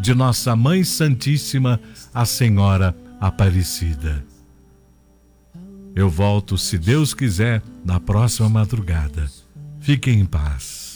de nossa Mãe Santíssima, a Senhora Aparecida. Eu volto, se Deus quiser, na próxima madrugada. Fiquem em paz.